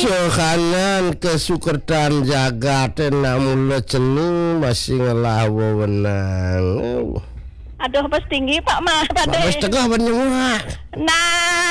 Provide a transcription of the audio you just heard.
Sohanan kesukertan jagat namun cenung masih ngelawo wenang. Aduh, pas tinggi Pak mah tadi. Mas tegah banyak. Nah,